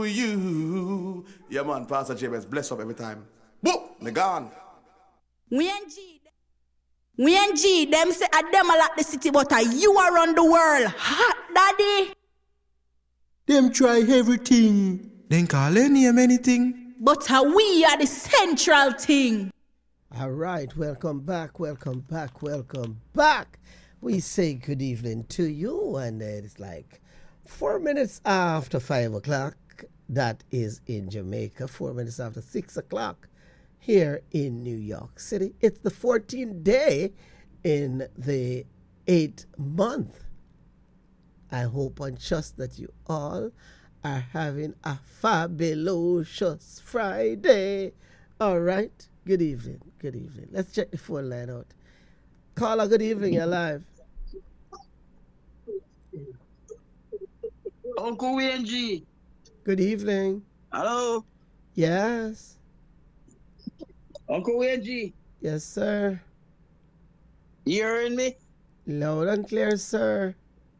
You. Yeah, man, Pastor James, bless up every time. Boop, me gone. We and G, them say a them a like the city, but you around the world. Hot daddy. Them try everything. Then call any name anything. But we are the central thing. All right, welcome back. We say good evening to you, and it's like 4 minutes after 5 o'clock. That is in Jamaica. 4 minutes after 6 o'clock here in New York City. It's the 14th day in the 8th month. I hope and trust that you all are having a fabulous Friday. All right. Good evening. Let's check the phone line out. Caller, good evening. You're live. Uncle WNG. Good evening. Hello. Yes. Uncle WNG. Yes, sir. You hearing me? Loud and clear, sir.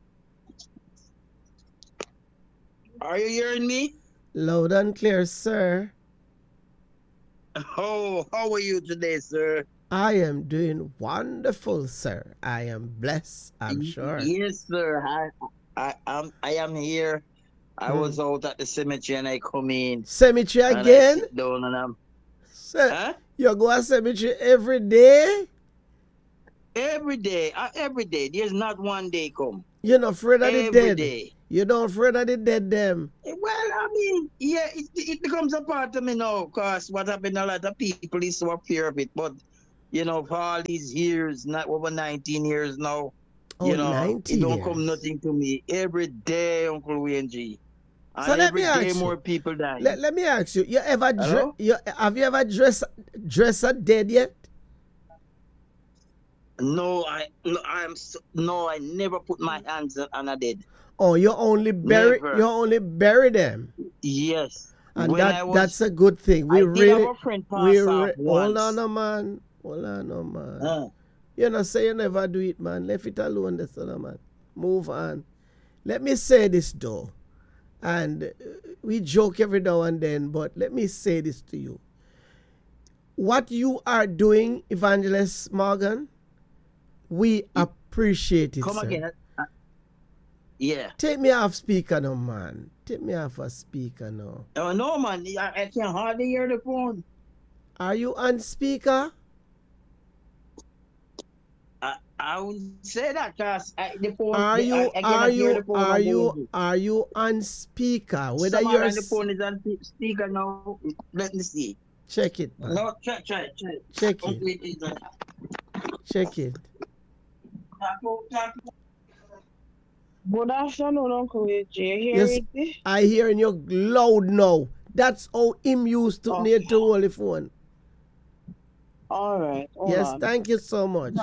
Are you hearing me? Loud and clear, sir. Oh, how are you today, sir? I am doing wonderful, sir. I am blessed, I'm sure. Yes, sir. I am here. I was out at the cemetery and I come in. Cemetery and again? I sit down and I'm... Sir, huh? You go to cemetery every day? Every day. Every day. There's not one day come. You're not afraid of the dead? Every day. You don't afraid of the dead, them? Well, I mean, yeah, it becomes a part of me now, because what happened, a lot of people is so fear of it. But, you know, for all these years, not over 19 years now, you know, it don't come nothing to me. Every day, Uncle WNG. So and let every me day ask more you, people die. Let me ask you, have you ever dressed a dead yet? No, I never put my hands on a dead. Oh, you only bury them. Yes. And that's a good thing. Hold on, man. You know, say you never do it, man. Left it alone, this other man. Move on. Let me say this though. And we joke every now and then, but let me say this to you. What you are doing, Evangelist Morgan, we appreciate it. Come sir. Again. Yeah. Take me off speaker now, man. Take me off a speaker now. Oh, no, man. I can hardly hear the phone. Are you on speaker? I would say that because the phone. Are you on speaker? Whether you're on the phone is on speaker now. Let me see. Check it, man. No, try. Check it. Check it. Good afternoon, Uncle AJ. Yes, I hear you loud now. That's how him used to need to hold the phone. All right. Yes, thank you so much.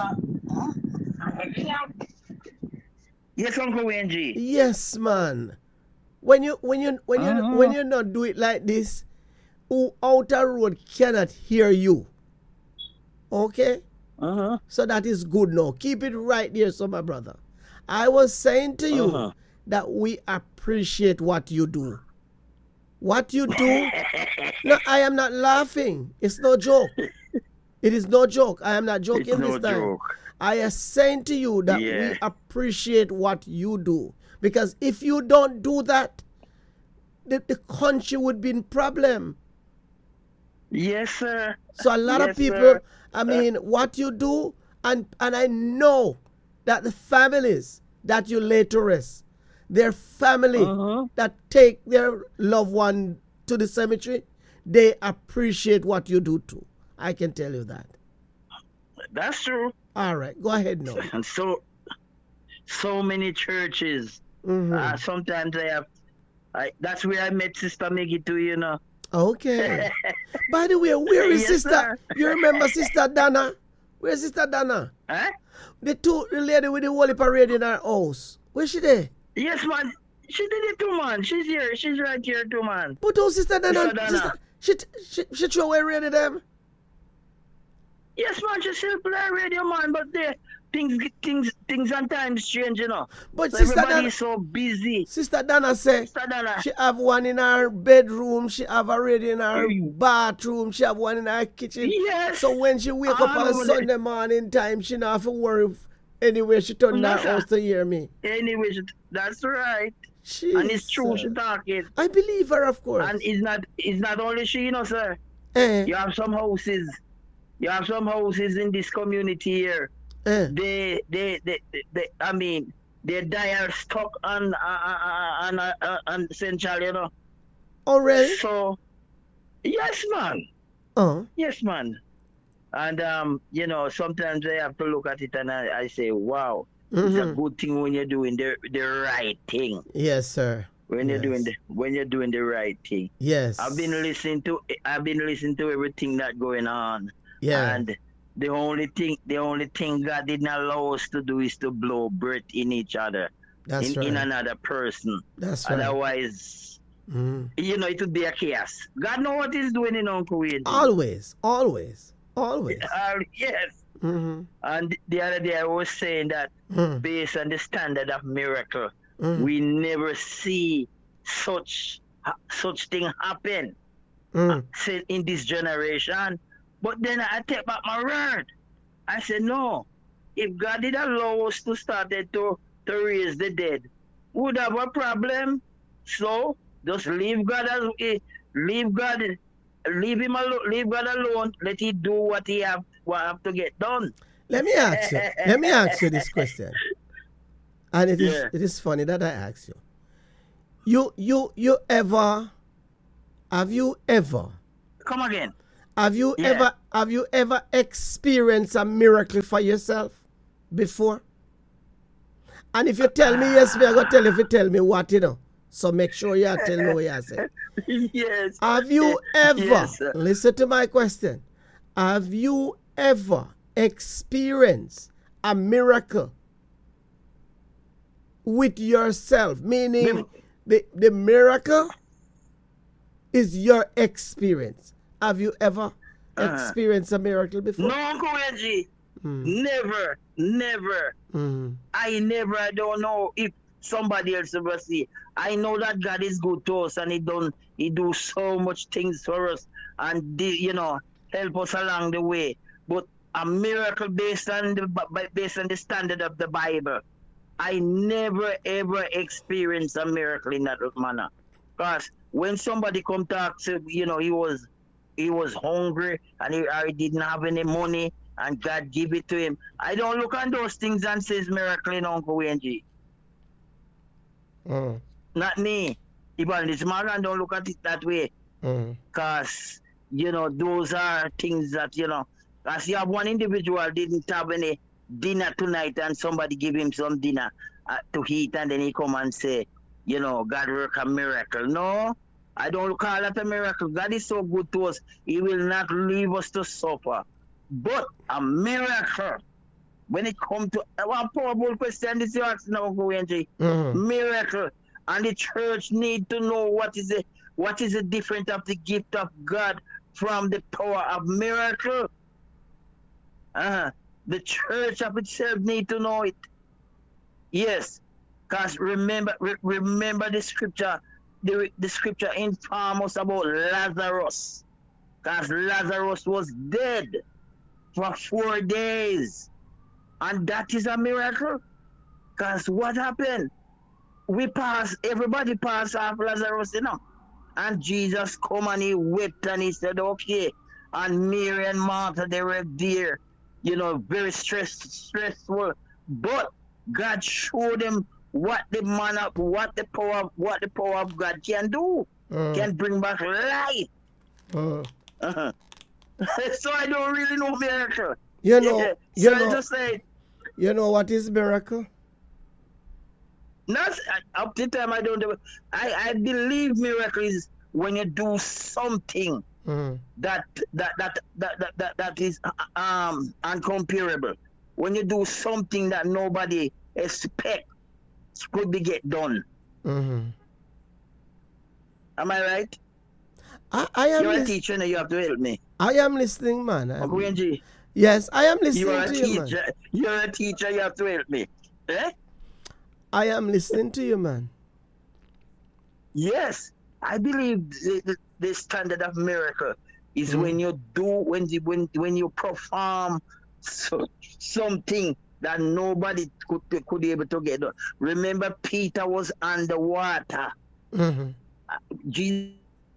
Yes, Uncle WNG. Yes, man. When you not do it like this, who outer road cannot hear you. Okay? So that is good now. Keep it right there, so my brother. I was saying to you that we appreciate what you do. What you do, no, I am not laughing. It's no joke. It is no joke. I am not joking this time. Joke. I am saying to you that we appreciate what you do. Because if you don't do that, the country would be in problem. Yes, sir. So a lot of people, I mean, what you do, and I know that the families that you lay to rest, their family that take their loved one to the cemetery, they appreciate what you do too. I can tell you that. That's true. All right, go ahead now. And so many churches. Sometimes that's where I met Sister Maggie too, you know. Okay. By the way, where is Sister? Sir. You remember Sister Dana? Where's Sister Dana? Huh? The lady with the holy parade in her house. Where's she there? Yes, man. She did it too, man. She's here. She's right here too, man. But oh, Sister Dana. She threw away radio them? Yes, man. She still play radio, man. But things sometimes change, you know. But So Sister everybody's Dana, so busy. Sister Dana say Sister Dana, she have one in her bedroom, she have a radio in her bathroom, she have one in her kitchen. yes. So when she wake up All on over Sunday morning time, she not have to worry anywhere she turn No, her sir. house to hear me. Anyway, that's right. And it's true, she Jesus. talking. I believe her, of course. And it's not only she, you know, sir. Eh, You have some houses. You have some houses in this community here. eh. They I mean, they die are stuck on Central, you know. Already? So, yes, man. Oh. Yes, man. And you know, sometimes I have to look at it and I say, wow, it's a good thing when you're doing the right thing. Yes, sir. When you're Yes. doing the right thing. Yes. I've been listening to everything that's going on. Yeah. And the only thing God didn't allow us to do is to blow breath in each other. That's in right. another person. That's right. Otherwise, Mm. you know, it would be a chaos. God know what he's doing in Uncle Wayne. Always. Always. Always. Yes. Mm-hmm. And the other day I was saying that Mm. based on the standard of miracle, Mm. we never see such thing happen Mm. say in this generation. But then I take back my word. I said, no, if God did allow us to start it to raise the dead, we would have a problem. So just leave God leave God alone. Let him do what he have to get done. Let me ask you this question. And it is funny that I ask you. You ever have you ever Come again. have you Yeah. ever experienced a miracle for yourself before? And if you tell me yes, me I go tell you if you tell me what, you know. So make sure you tell me what you say. Yes. Have you ever, Yes, sir. listen to my question, have you ever experienced a miracle with yourself? Meaning the miracle is your experience. Have you ever experienced a miracle before? No, Uncle Reggie. Never. I don't know if somebody else ever see. I know that God is good to us and he do so much things for us and you know, help us along the way. But a miracle based on the standard of the Bible, I never ever experienced a miracle in that manner. Because when somebody come talk to, you know, he was hungry and he didn't have any money and God give it to him, I don't look on those things and says miracle in Uncle Wayne G. Not me. Even this man don't look at it that way. Because, you know, those are things that, you know, as you have one individual didn't have any dinner tonight and somebody give him some dinner to eat and then he come and say, you know, God work a miracle. No, I don't call that a miracle. God is so good to us. He will not leave us to suffer. But a miracle, when it comes to one powerful question, this you ask now, miracle, and the church need to know what is the difference of the gift of God from the power of miracle. The church of itself need to know it. Yes, because remember the scripture. The scripture informs us about Lazarus, because Lazarus was dead for 4 days, and that is a miracle. Because what happened? Everybody passed off Lazarus, you know, and Jesus come and he wept and he said, okay. And Mary and Martha, they were there, you know, very stressful. But God showed them what the power of God can do, can bring back life. So I don't really know miracle. You know, I just say, you know what is miracle? Not up to time I don't do. I believe miracle is when you do something that is uncomparable. When you do something that nobody expects could be get done. Am I right? I am. You're a teacher and you have to help me. I am listening, man. Uncle G. Yes, I am listening You're a to you, man. teacher. You're a teacher. You have to help me. Eh? I am listening to you, man. Yes, I believe the standard of miracle is when you do when you perform something that nobody could be able to get done. Remember, Peter was underwater. Jesus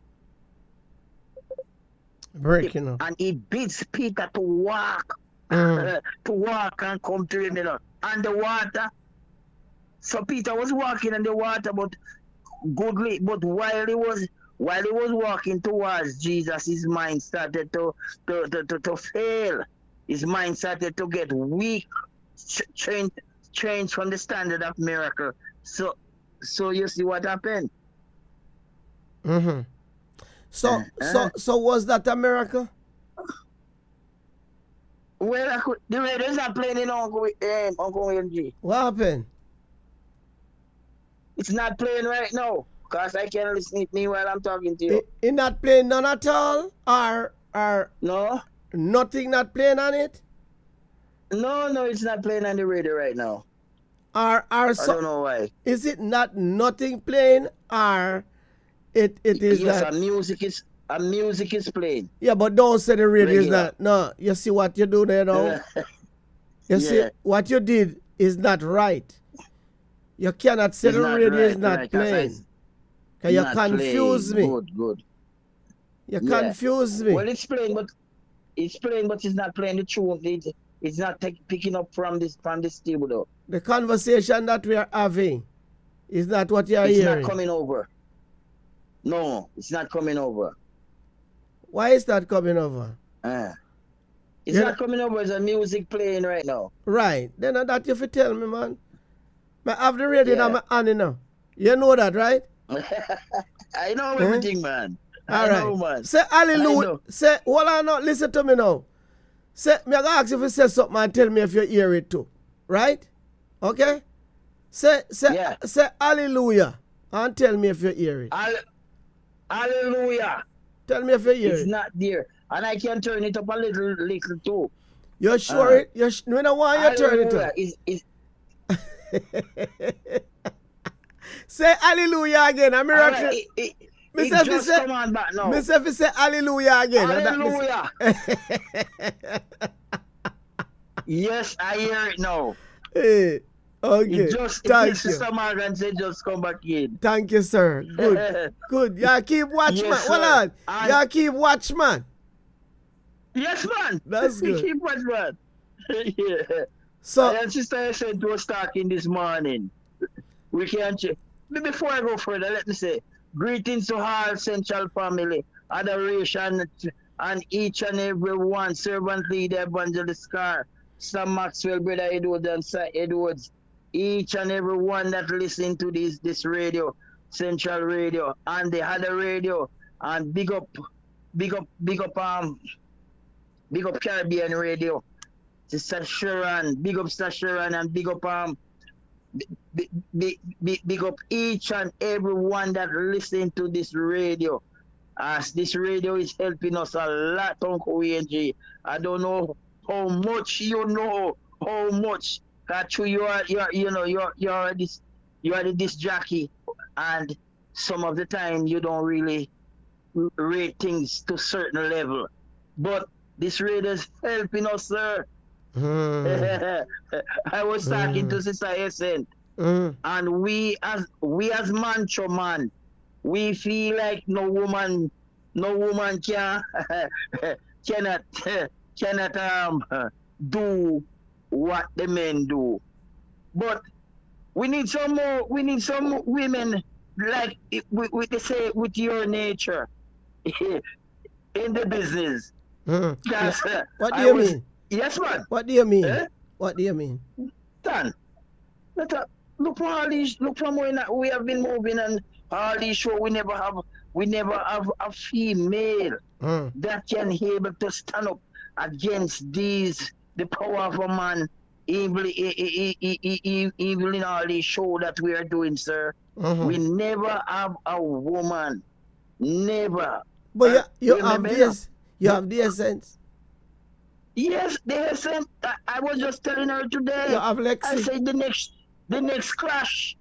breaking up, and he bids Peter to walk, and come to him, underwater. So Peter was walking in the water, but goodly. But while he was walking towards Jesus, his mind started to fail. His mind started to get weak, change from the standard of miracle. So you see what happened. So was that a miracle? Well, the radio's not playing in Uncle MG. What happened? It's not playing right now, because I can listen to me while I'm talking to you. It not playing none at all? Or No? nothing not playing on it? No, it's not playing on the radio right now. I don't know why. Is it not nothing playing, or it is yes, that? music is playing. Yeah, but don't say the radio is Regular. not. No, you see what you do there now? You see, what you did is not right. You cannot say It's the not radio is right, not right, playing. Because you Not confuse playing. me. Good. You Yeah. confuse me. Well, it's playing, but it's not playing the tune. It's not picking up from this table though. The conversation that we are having is not what you are It's hearing. not coming over. No, it's not coming over. Why is that coming over? It's Yeah. not coming over. There's a music playing right now. Right. Then that you fi tell me, man. I have the radio Yeah. in my hand now. You know that, right? I know everything, man. All I right. know, man. Say I hallelujah. know. Say, hold on now. Listen to me now. Say, me I gonna ask you if you say something and tell me if you hear it too. Right? Okay? Say Yeah. hallelujah and tell me if you hear it. Hallelujah. Tell me if you hear It's it. not there. And I can turn it up a little too. You're sure it? We don't want you to turn it up. Is Say hallelujah again. I'm miracle. it Me say if you just say- come on back now. Me say if you say hallelujah again. and that me say- Hallelujah. Yes, I hear it now. Hey, okay. It just Thank it's you. Sister Morgan said just come back in. Thank you, sir. Good. Good. Yeah, keep watch, Yes, man. sir. Hold on. And- Yeah, keep watch, man. Yes, man. That's good. Keep watch, man. Yeah. So, And Sister said was talking this morning. We can't check. Before I go further, let me say greetings to all Central family, adoration and each and every one, servant leader, evangelist Carr, Sam Maxwell, brother Edward and Sir Edwards, each and every one that listen to this radio, Central Radio, and the other radio, and big up Caribbean Radio. Sister Sharon, big up Sister Sharon, and big up big up each and every one that listen to this radio. As this radio is helping us a lot, Uncle ENG. I don't know how much you know, how much that you are the disc jockey, and some of the time you don't really rate things to certain level. But this radio is helping us, sir. I was talking to Sister Essence, and we as Mancho man, we feel like no woman cannot do what the men do. But we need some women like they say with your nature in the business. That's, what do you mean? Yes, man. What do you mean? Eh? What do you mean? Dan, look for all these. Look from when we have been moving and all these shows. We never have a female that can be able to stand up against the power of a man. Even in all these shows that we are doing, sir, we never have a woman. Never. But you have remember this. You have the essence. Yes, they said. I was just telling her today. You have Lexi. I said the next clash.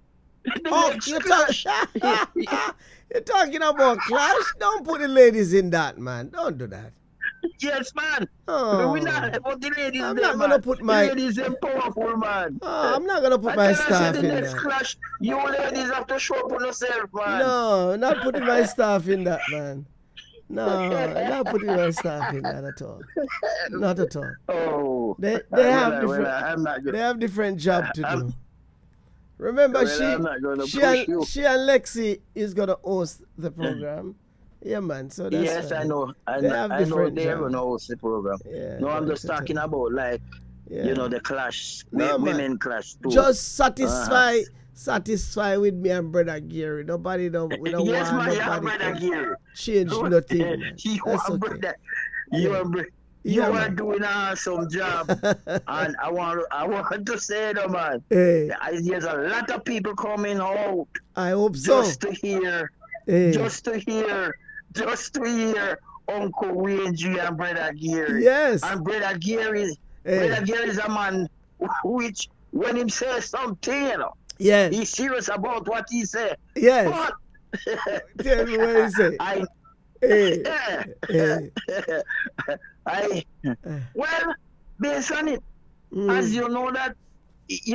You're talking about clash? Don't put the ladies in that, man. Don't do that. Yes, man. Oh. We're not about the ladies. I'm there, not gonna man. put my. The ladies are powerful, man. Oh, I'm not gonna put my staff the in next that. clash, you ladies have to show up on yourself, man. No, not putting my staff in that, man. No, not putting my staff in that at all. Not at all. Oh, They have different job to do. Remember, she and Lexi is gonna host the program. Yeah, man. So that's yes, fine. I know. I They have know different they're job. gonna host the program. Yeah, no, I'm just that's talking about like Yeah. the clash, No, man. women clash too. Just satisfy with me and brother Gary. Nobody don't. We don't yes, want man, yeah, nobody brother to Gary. change nothing. Man. That's okay. Brother. Yeah. You Yeah, are man. doing an awesome job, and I want to say that, man. Hey, There's a lot of people coming out I hope so. just to hear, Hey. just to hear Uncle Wayne G and Brother Gary. Yes. And Brother Gary, Hey. Brother Gary is a man which, when him says something, Yes. he's serious about what he said. Yes. But Tell me what you say. I, Hey. Hey. well, based on it, as you know that, he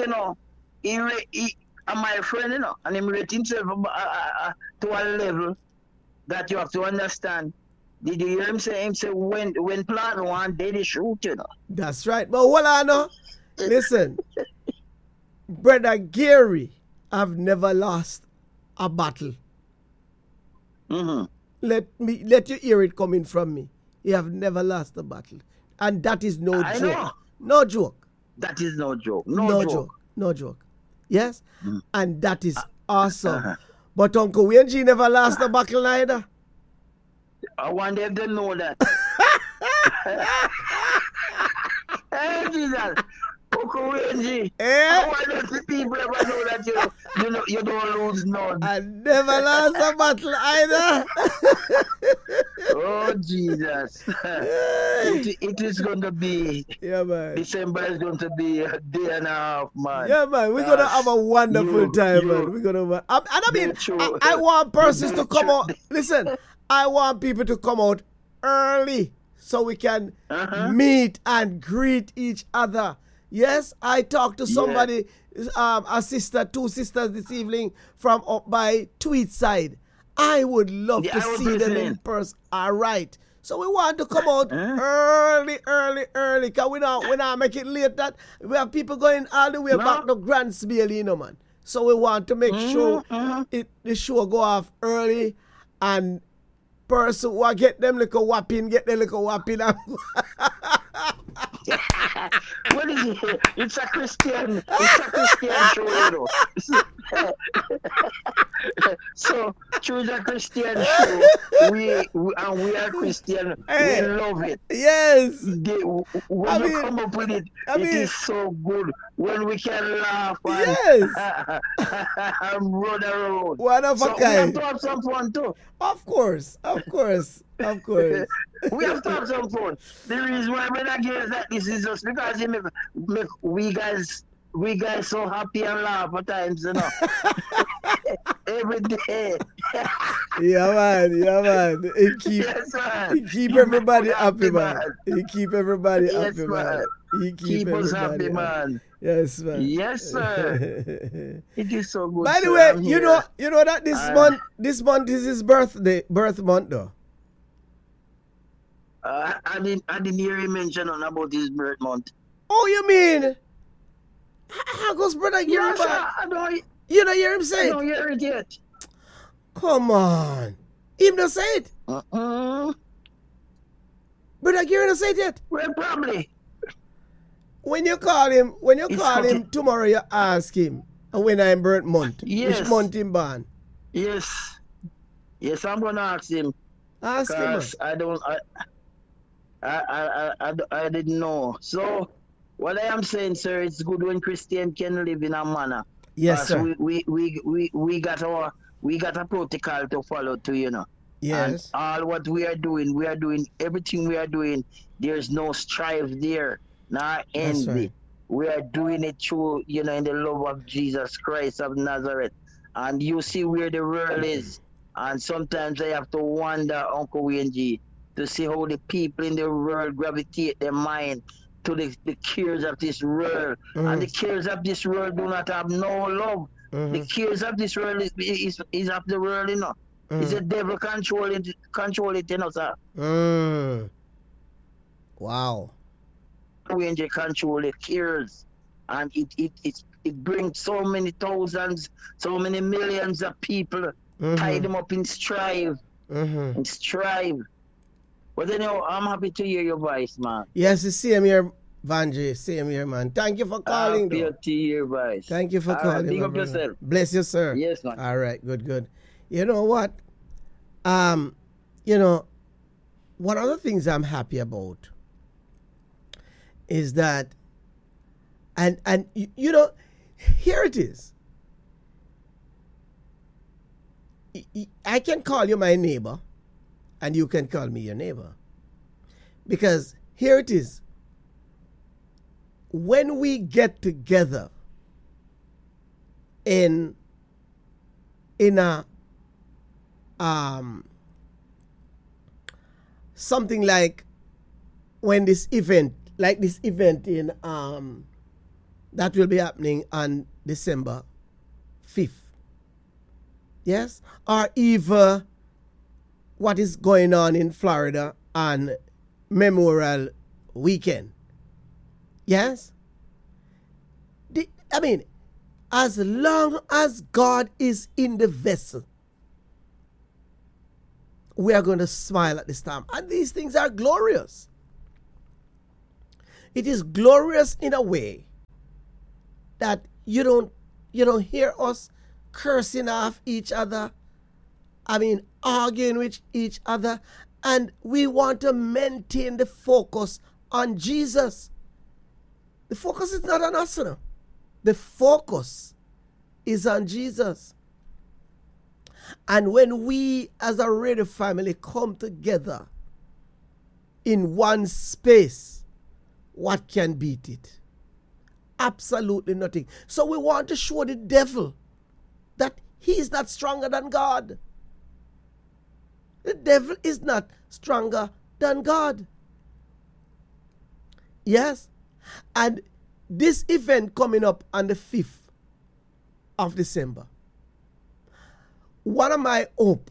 my friend, and he rate himself to a level that you have to understand. Did you hear him say when plant one, they shoot, That's right. But hold on now. Listen. Brother Gary, I've never lost a battle. Mm-hmm. Let you hear it coming from me. You have never lost a battle. And that is no I joke. know. No joke. That is no joke. No joke. No joke. Yes? And that is awesome. But Uncle Wayne G never lost a battle either. I wonder if they know that. Hey, Jesus. Uncle Wayne G. I wonder if the people ever know that you don't lose none. I never lost a battle either. Oh, Jesus. It is going to be, Yeah, man. December is going to be a day and a half, man. Yeah, man. We're going to have a wonderful time, man. We're going to. I want persons to come out. Listen, I want people to come out early so we can meet and greet each other. Yes, I talked to somebody, a sister, two sisters this evening from up by Tweedside. I would love to see them in person. All right. So we want to come out early. Because we not make it late that we have people going all the way back to Grantsville, man. So we want to make sure the show go off early and person who get them little whopping. What is it? It's a Christian show, So, choose a Christian show. We are Christian. Hey. We love it. Yes. When you come up with it, it is so good. When we can laugh Yes. and run around. One of a We have kind. to have some fun too. Of course. We have to have some fun. The reason why we're not getting that this is just because he make we guys so happy and laugh at times, every day. Yeah, man. It keep everybody happy, man. He keep everybody Yes, happy, man. man. He Keep us happy, man. Yes, man. Yes, sir. It is so good. By the sir. way, I'm you here. know that this month is his birth month, though. I didn't hear him mention about his birth month. Oh, you mean? How goes brother Gary? Yes, sir. You don't hear him say I don't it? hear it yet. Come on. Him not say it? Brother Gary not say it yet? Well, probably. When you call him tomorrow, you ask him when I'm birth month. Yes. Which month him born? Yes, I'm gonna ask him. Ask him. Man. Cause I didn't know. So what I am saying, sir, it's good when Christian can live in a manner. Yes, sir. We got a protocol to follow too, Yes. And all what we are doing everything we are doing. There's no strife there, nor envy. Right. We are doing it through, in the love of Jesus Christ of Nazareth. And you see where the world is. And sometimes I have to wonder, Uncle Wayne G, to see how the people in the world gravitate their mind to the cares of this world. And the cares of this world do not have no love. The cares of this world is of the world, It's the devil control it, sir. Wow. When they control the cares, and it brings so many thousands, so many millions of people, tie them up in strife, But I'm happy to hear your voice, man. Yes, the same here, Vanji. Same here, man. Thank you for calling. Happy to hear your voice. Thank you for calling. Big up yourself. Bless you, sir. Yes, man. All right, good. You know what? One of the things I'm happy about is that, and here it is. I can call you my neighbor, and you can call me your neighbor. Because here it is. When we get together in a something like when this event in that will be happening on December 5th. Yes? Or even what is going on in Florida on Memorial Weekend. Yes? As long as God is in the vessel, we are going to smile at this time. And these things are glorious. It is glorious in a way that you don't hear us cursing off each other. Arguing with each other. And we want to maintain the focus on Jesus. The focus is not on us, no. The focus is on Jesus. And when we as a radio family come together in one space, what can beat it? Absolutely nothing. So we want to show the devil that he is not stronger than God. The devil is not stronger than God. Yes? And this event coming up on the 5th of December, one of my hope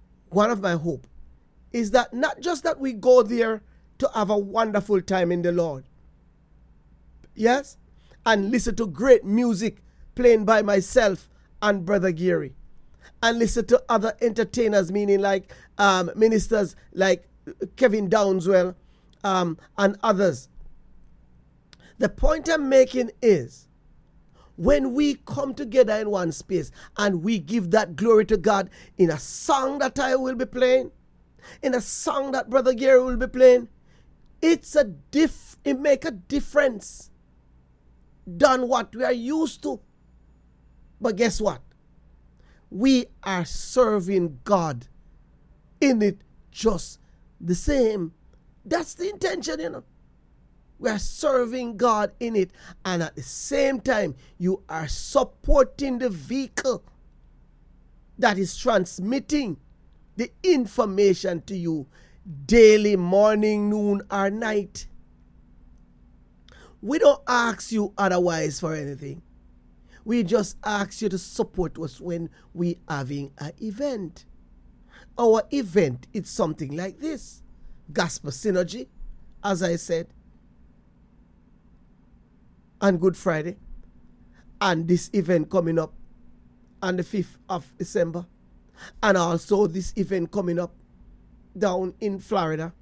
is that not just that we go there to have a wonderful time in the Lord, yes, and listen to great music playing by myself and Brother Gary, and listen to other entertainers, meaning like ministers like Kevin Downswell and others. The point I'm making is, when we come together in one space and we give that glory to God in a song that I will be playing, in a song that Brother Gary will be playing, it make a difference than what we are used to. But guess what? We are serving God in it just the same. That's the intention, We are serving God in it. And at the same time, you are supporting the vehicle that is transmitting the information to you daily, morning, noon, or night. We don't ask you otherwise for anything. We just ask you to support us when we having an event. Our event is something like this. Gospel Synergy, as I said, on Good Friday. And this event coming up on the 5th of December. And also this event coming up down in Florida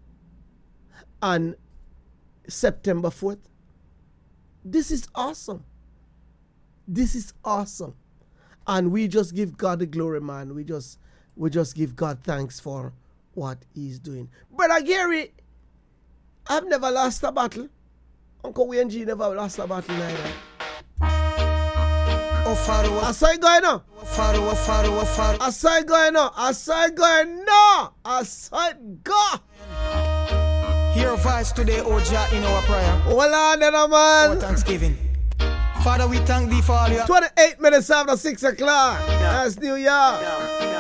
on September 4th. This is awesome. This is awesome. And we just give God the glory, man. We just give God thanks for what he's doing. Brother Gary, I've never lost a battle. Uncle Wayne G never lost a battle either. I saw it going on. I saw it going on. I saw it going on. I saw it go. Hear a voice today, O Jah, in our prayer. Hold on, then, man. Our Thanksgiving. Father, we thank thee for all your 28 minutes after 6 o'clock. That's New York.